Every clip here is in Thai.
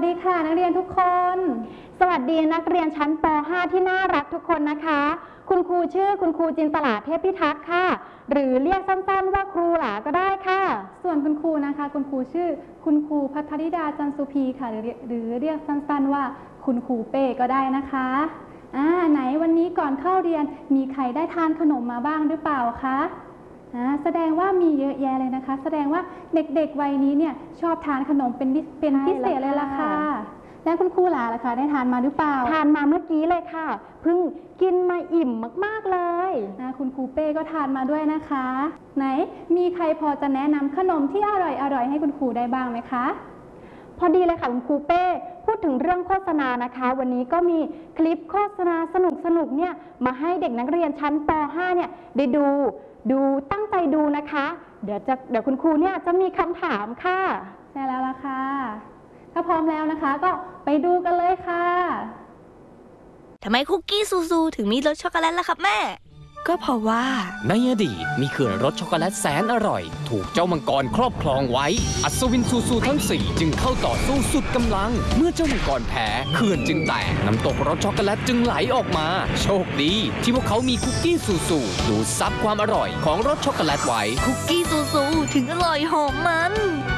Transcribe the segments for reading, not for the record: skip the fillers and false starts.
ดีค่ะนักเรียนทุกคนสวัสดีนักเรียนชั้นป .5 ที่น่ารักทุกคนนะคะคุณครูชื่อคุณครูจินตลาเทพพิทักษ์ค่ะหรือเรียกสั้นๆว่าครูหลาก็ได้ค่ะส่วนคุณครูนะคะคุณครูชื่อคุณครูภัทริดาจันสุพีค่ะหรือเรียกสั้นๆว่าคุณครูเป้ก็ได้นะคะไหนวันนี้ก่อนเข้าเรียนมีใครได้ทานขนมมาบ้างหรือเปล่าคะแสดงว่ามีเยอะแยะเลยนะคะแสดงว่าเด็กๆวัยนี้เนี่ยชอบทานขนมเป็นพิเศษเลยล่ะค่ะแล้วคุณครูหลาล่ะคะได้ทานมาหรือเปล่าทานมาเมื่อกี้เลยค่ะเพิ่งกินมาอิ่มมากๆเลยคุณครูเป้ก็ทานมาด้วยนะคะไหนมีใครพอจะแนะนำขนมที่อร่อยให้คุณครูได้บ้างไหมคะพอดีเลยค่ะคุณครูเป้พูดถึงเรื่องโฆษณานะคะวันนี้ก็มีคลิปโฆษณาสนุกเนี่ยมาให้เด็กนักเรียนชั้นป .5 เนี่ยได้ดูตั้งใจดูนะคะเดี๋ยวคุณครูเนี่ยจะมีคำถามค่ะใช่แล้วล่ะค่ะถ้าพร้อมแล้วนะคะก็ไปดูกันเลยค่ะทำไมคุกกี้ซูถึงมีรสช็อกโกแลตล่ะครับแม่ก็เพราะว่าในอดีตมีเขื่อนรสช็อกโกแลตแสนอร่อยถูกเจ้ามังกรครอบครองไว้อัศวินซูทั้ง4จึงเข้าต่อสู้สุดกำลังเมื่อเจ้ามังกรแพ้เขื่อนจึงแตกน้ำตกรสช็อกโกแลตจึงไหลออกมาโชคดีที่พวกเขามีคุกกี้ซูดูดซับความอร่อยของรสช็อกโกแลตไว้คุกกี้ซูถึงอร่อยหอมมัน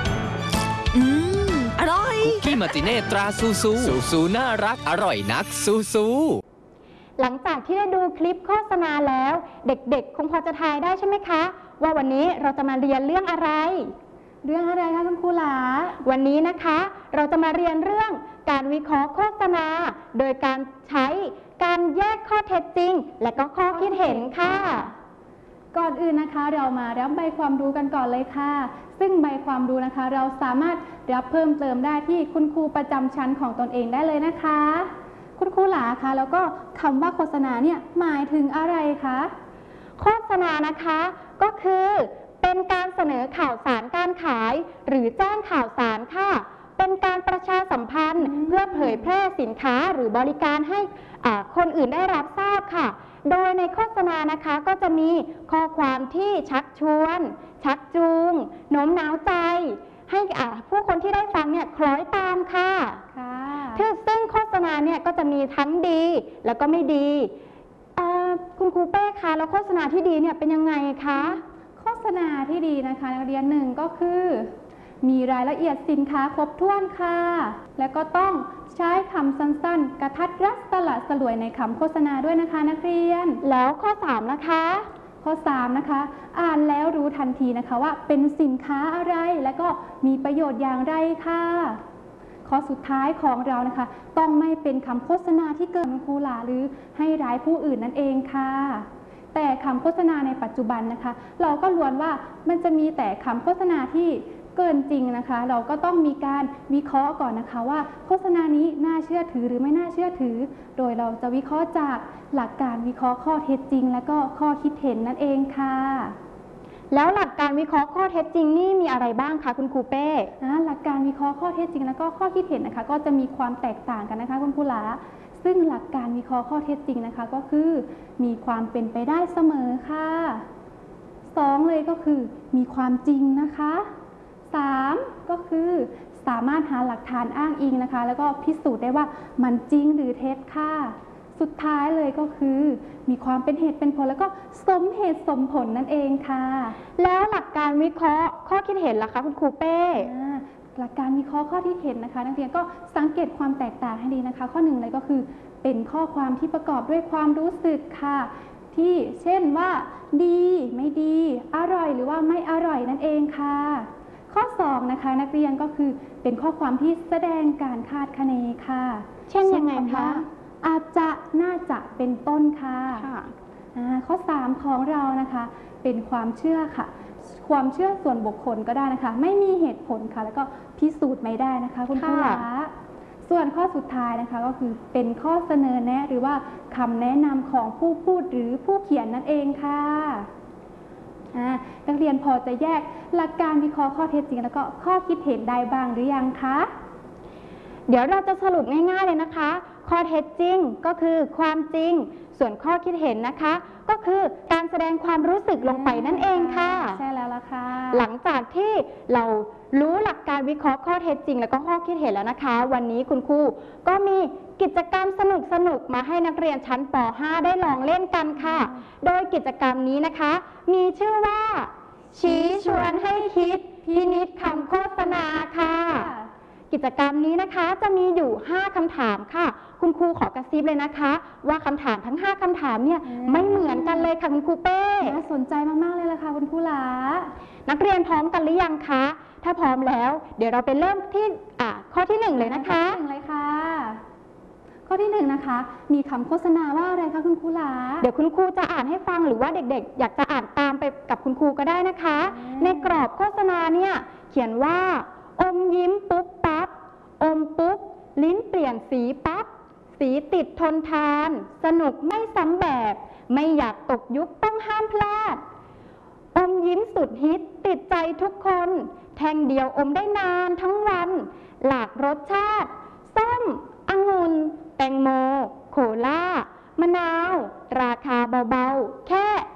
อร่อยคุกกี้มาติเน่ตราซูน่ารักอร่อยนักซูหลังจากที่ได้ดูคลิปโฆษณาแล้วเด็กๆคงพอจะทายได้ใช่ไหมคะว่าวันนี้เราจะมาเรียนเรื่องอะไรคะคุณครูหลาวันนี้นะคะเราจะมาเรียนเรื่องการวิเคราะห์โฆษณาโดยการใช้การแยกข้อเท็จจริงและก็ข้อคิดเห็นค่ะก่อนอื่นนะคะเรามารับใบความรู้กันก่อนเลยค่ะซึ่งใบความรู้นะคะเราสามารถรับเพิ่มเติมได้ที่คุณครูประจำชั้นของตนเองได้เลยนะคะคุณครูหลาคะแล้วก็คำว่าโฆษณาเนี่ยหมายถึงอะไรคะโฆษณานะคะก็คือเป็นการเสนอข่าวสารการขายหรือแจ้งข่าวสารค่ะเป็นการประชาสัมพันธ์เพื่อเผยแพร่สินค้าหรือบริการให้คนอื่นได้รับทราบค่ะโดยในโฆษณานะคะก็จะมีข้อความที่ชักชวนชักจูงโน้มน้าวใจให้ผู้คนที่ได้ฟังเนี่ยคล้อยตามค่ะซึ่งโฆษณาเนี่ยก็จะมีทั้งดีแล้วก็ไม่ดีคุณครูเป้คะแล้วโฆษณาที่ดีเนี่ยเป็นยังไงคะโฆษณาที่ดีนะคะนักเรียนหนึ่งก็คือมีรายละเอียดสินค้าครบถ้วนค่ะและก็ต้องใช้คำสั้นๆกระทัดรัดสละสลวยในคำโฆษณาด้วยนะคะนักเรียนแล้วข้อ3นะคะข้อ3นะคะอ่านแล้วรู้ทันทีนะคะว่าเป็นสินค้าอะไรและก็มีประโยชน์อย่างไรค่ะข้อสุดท้ายของเรานะคะต้องไม่เป็นคำโฆษณาที่เกินครูหลาหรือให้ร้ายผู้อื่นนั่นเองค่ะแต่คำโฆษณาในปัจจุบันนะคะเราก็ล้วนว่ามันจะมีแต่คำโฆษณาที่เกินจริงนะคะเราก็ต้องมีการวิเคราะห์ก่อนนะคะว่าโฆษณานี้น่าเชื่อถือหรือไม่น่าเชื่อถือโดยเราจะวิเคราะห์จากหลักการวิเคราะห์ข้อเท็จจริงและก็ข้อคิดเห็นนั่นเองค่ะแล้วหลักการวิเคราะห์ข้อเท็จจริงนี่มีอะไรบ้างคะคุณครูเป้หลักการวิเคราะห์ข้อเท็จจริงและก็ข้อคิดเห็นนะคะก็จะมีความแตกต่างกันนะคะคุณครูหลาซึ่งหลักการวิเคราะห์ข้อเท็จจริงนะคะก็คือมีความเป็นไปได้เสมอค่ะ2เลยก็คือมีความจริงนะคะ3ก็คือสามารถหาหลักฐานอ้างอิงนะคะแล้วก็พิสูจน์ได้ว่ามันจริงหรือเท็จค่ะสุดท้ายเลยก็คือมีความเป็นเหตุเป็นผลแล้วก็สมเหตุสมผลนั่นเองค่ะแล้วหลักการวิเคราะห์ข้อคิดเห็นล่ะคะคุณครูเป้หลักการวิเคราะห์ข้อคิดเห็นนะคะนักเรียนก็สังเกตความแตกต่างให้ดีนะคะข้อ1เลยก็คือเป็นข้อความที่ประกอบด้วยความรู้สึกค่ะที่เช่นว่าดีไม่ดีอร่อยหรือว่าไม่อร่อยนั่นเองค่ะข้อ2นะคะนักเรียนก็คือเป็นข้อความที่แสดงการคาดคะเนค่ะเช่นยังไงคะอาจจะน่าจะเป็นต้นค่ะข้อ3ของเรานะคะเป็นความเชื่อค่ะความเชื่อส่วนบุคคลก็ได้นะคะไม่มีเหตุผลค่ะแล้วก็พิสูจน์ไม่ได้นะคะคุณครูหลาส่วนข้อสุดท้ายนะคะก็คือเป็นข้อเสนอแนะหรือว่าคำแนะนำของผู้พูดหรือผู้เขียนนั่นเองค่ะนักเรียนพอจะแยกหลักการวิเคราะห์ข้อเท็จจริงแล้วก็ข้อคิดเห็นได้บ้างหรือยังคะเดี๋ยวเราจะสรุปง่ายๆเลยนะคะข้อเท็จจริงก็คือความจริงส่วนข้อคิดเห็นนะคะ ก็คือการแสดงความรู้สึกลงไปนั่นเองค่ะใช่แล้วล่ะค่ะหลังจากที่เรารู้หลักการวิเคราะห์ข้อเท็จจริงแล้วก็ข้อคิดเห็นแล้วนะคะ วันนี้คุณครูก็มีกิจกรรมสนุกๆมาให้นักเรียนชั้นป .5 ได้ลองเล่นกันค่ะ โดยกิจกรรมนี้นะคะ มีชื่อว่า ชี้ชวนให้คิดพินิจคำโฆษณาค่ะ กิจกรรมนี้นะคะจะมีอยู่ 5 คำถามค่ะ คุณครูขอกระซิบเลยนะคะ ว่าคำถามทั้ง 5 คำถามเนี่ยไม่เหมือนกันเลยค่ะคุณครูเป้น่าสนใจมากๆเลยล่ะค่ะคุณครูหลานักเรียนพร้อมกันหรือยังคะ ถ้าพร้อมแล้ว เดี๋ยวเราไปเริ่มที่ข้อที่ 1 เลยนะคะข้อที่ 1เลยค่ะ ข้อที่ 1 นะคะ มีคำโฆษณาว่าอะไรคะคุณครูหลาเดี๋ยวคุณครูจะอ่านให้ฟังหรือว่าเด็กๆ อยากจะอ่านตามไปกับคุณครูก็ได้นะคะ ในกรอบโฆษณาเนี่ยเขียนว่า อมยิ้มปุ๊บปั๊บ อมปุ๊บ ลิ้นเปลี่ยนสีปั๊บ สีติดทนทาน สนุกไม่ซ้ำแบบ ไม่อยากตกยุคต้องห้ามพลาด อมยิ้มสุดฮิตติดใจทุกคน แท่งเดียวอมได้นานทั้งวัน หลากรสชาติ ส้มองุ่นแตงโม โคลามะนาว ราคาเบาๆ แค่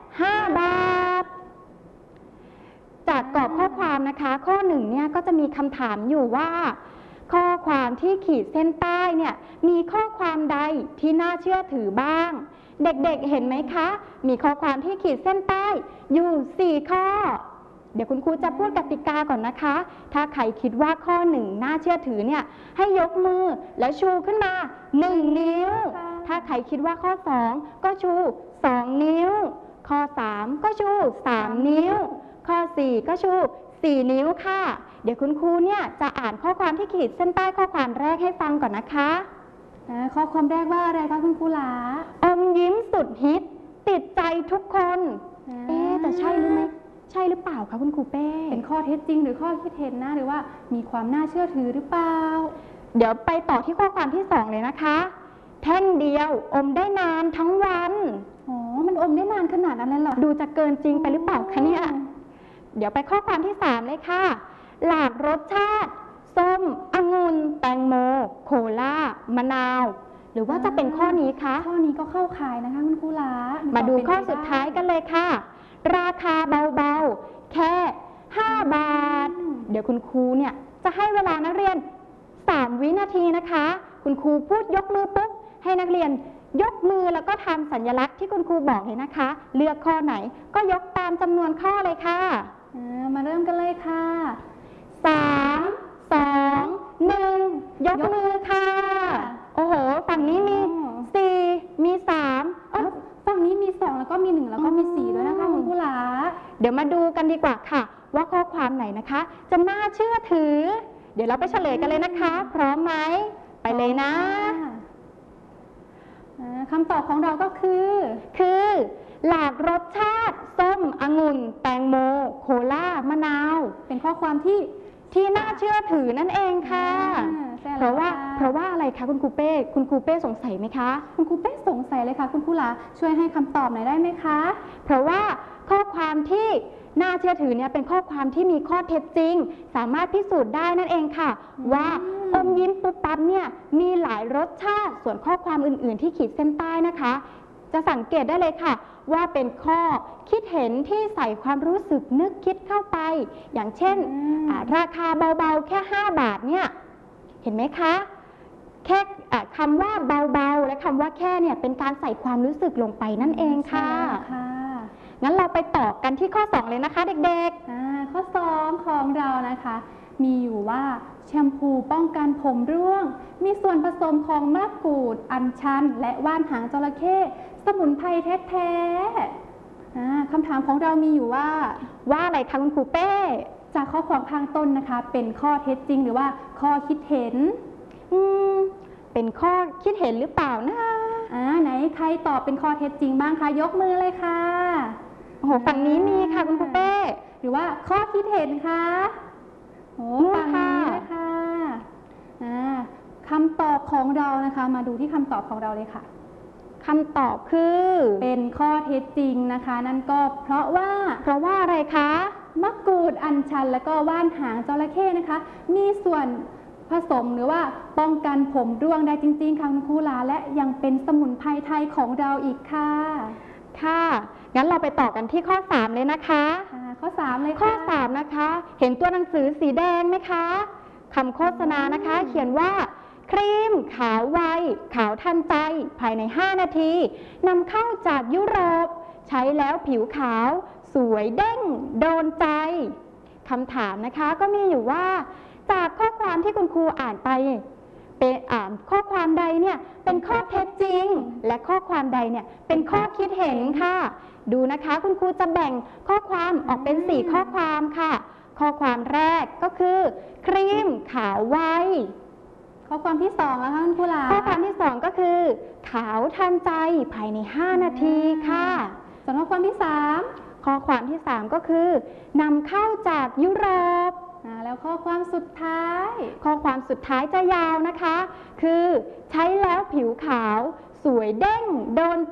5 บาท จากกรอบข้อความนะคะ ข้อ 1 เนี่ยก็จะมีคำถามอยู่ว่า ข้อความที่ขีดเส้นใต้เนี่ยมีข้อความใดที่น่าเชื่อถือบ้าง เด็กๆเห็นไหมคะ มีข้อความที่ขีดเส้นใต้อยู่ 4 ข้อ เดี๋ยวคุณครูจะพูดกติกาก่อนนะคะ ถ้าใครคิดว่าข้อ 1 น่าเชื่อถือเนี่ยให้ยกมือแล้วชูขึ้นมา 1 นิ้ว ถ้าใครคิดว่าข้อ 2 ก็ชู 2 นิ้ว ข้อ 3 ก็ชู 3 นิ้ว ข้อ 4 ก็ชู 4 นิ้วค่ะ เดี๋ยวคุณครูเนี่ยจะอ่านข้อความที่ขีดเส้นใต้ข้อความแรกให้ฟังก่อนนะคะข้อความแรกว่าอะไรคะคุณครูหลาอมยิ้มสุดฮิตติดใจทุกคน แต่ใช่หรือไม่ใช่หรือเปล่าคะคุณครูเป้เป็นข้อเท็จจริงหรือข้อคิดเห็นนะหรือว่ามีความน่าเชื่อถือหรือเปล่าเดี๋ยวไปต่อที่ข้อความที่ 2 เลยนะคะ แท่งเดียวอมได้นานทั้งวันอ๋อ มันอมได้นานขนาดนั้นเลยเหรอดูจะเกินจริงไปหรือเปล่าคะเนี่ย เดี๋ยวไปข้อความที่ 3 เลยค่ะ หลากรสชาติ ส้มองุ่นแตงโม โคลามะนาว หรือว่าจะเป็นข้อนี้คะข้อนี้ก็เข้าข่ายนะคะคุณครูหลามาดูข้อสุดท้ายกันเลยค่ะ ราคาเบาๆ แค่ 5 บาท เดี๋ยวคุณครูเนี่ยจะให้เวลานักเรียน 3 วินาทีนะคะ คุณครูพูดยกมือปุ๊บให้นักเรียนยกมือแล้วก็ทำสัญลักษณ์ที่คุณครูบอกเลยนะคะ เลือกข้อไหนก็ยกตามจำนวนข้อเลยค่ะมาเริ่มกันเลยค่ะ 3 2 1 ยกมือค่ะ โอ้โห ฝั่งนี้มี 4 มี3 ฝั่งนี้มี 2 แล้วก็มี 1 แล้วก็มี 4 ด้วยนะคะคุณครูหลาเดี๋ยวมาดูกันดีกว่าค่ะ ว่าข้อความไหนนะคะ จะน่าเชื่อถือ เดี๋ยวเราไปเฉลยกันเลยนะคะ พร้อมไหม ไปเลยนะคำตอบของเราก็คือหลากรสชาติ ส้มองุ่นแตงโม โคลามะนาวเป็นข้อความที่น่าเชื่อถือนั่นเองค่ะใช่เพแล้วราะว่าค่เพราะว่าอะไรคะคุณครูเป้คุณครูเป้สงสัยไหมคะคุณครูเป้สงสัยเลยค่ะคุณครูหลาช่วยให้คำตอบหน่อยได้ไหมคะเพราะว่าข้อความที่น่าเชื่อถือเนี่ยเป็นข้อความที่มีข้อเท็จจริง สามารถพิสูจน์ได้นั่นเองค่ะ ว่าอมยิ้มปุ๊บปั๊บเนี่ยมีหลายรสชาติส่วนข้อความอื่นๆที่ขีดเส้นใต้นะคะ จะสังเกตได้เลยค่ะ ว่าเป็นข้อคิดเห็นที่ใส่ความรู้สึกนึกคิดเข้าไป อย่างเช่นราคาเบาๆแค่ 5 บาทเนี่ยเห็นไหมคะแค่คำว่าเบาๆและคำว่าแค่เนี่ยเป็นการใส่ความรู้สึกลงไปนั่นเองค่ะ งั้นเราไปต่อกันที่ข้อ 2 เลยนะคะเด็กๆข้อ 2 ของเรานะคะ มีอยู่ว่าแชมพูป้องกันผมร่วง มีส่วนผสมของมะกรูด อัญชัน และว่านหางจระเข้สมุนไพรแท้ๆคำถามของเรามีอยู่ว่าอะไรคะคุณครูเป้จากข้อความข้างต้นนะคะ เป็นข้อเท็จจริงหรือว่าข้อคิดเห็นเป็นข้อคิดเห็นหรือเปล่านะไหนใครตอบเป็นข้อเท็จจริงบ้างคะยกมือเลยค่ะโอ้โหฝั่งนี้มีค่ะคุณครูเป้หรือว่าข้อคิดเห็นคะฝั่งนี้เลยค่ะคำตอบของเรานะคะมาดูที่คำตอบของเราเลยค่ะคำตอบคือเป็นข้อเท็จจริงนะคะนั่นก็เพราะว่าอะไรคะมะกรูดอัญชันและก็ว่านหางจระเข้นะคะมีส่วนผสมหรือว่าป้องกันผมร่วงได้จริงๆค่ะคุณครูหลาและยังเป็นสมุนไพรไทยของเราอีกค่ะค่ะ งั้นเราไปต่อกันที่ข้อ 3 เลยนะคะข้อ 3 เลยข้อค่ะ 3 นะคะ เห็นตัวหนังสือสีแดงไหมคะคำโฆษณานะคะ เขียนว่า ครีมขาวไว ขาวทันใจ ภายใน 5 นาทีนำเข้าจากยุโรป ใช้แล้วผิวขาว สวยเด้ง โดนใจคำถามนะคะก็มีอยู่ว่า จากข้อความที่คุณครูอ่านไป เป็นข้อความใดเนี่ยเป็นข้อเท็จจริง และข้อความใดเนี่ยเป็นข้อคิดเห็นค่ะ ดูนะคะคุณครูจะแบ่งข้อความออกเป็น 4 ข้อความค่ะ ข้อความแรกก็คือ ครีมขาวไวข้อความที่2แล้วค่ะคุณครูหลาข้อความที่ 2 ก็คือ ขาวทันใจภายใน 5 นาทีค่ะส่วนข้อความที่ข้อความที่ 3 ก็คือนำเข้าจากยุโรป 3แล้วข้อความสุดท้ายข้อความสุดท้ายจะยาวนะคะ คือใช้แล้วผิวขาว สวยเด้งโดน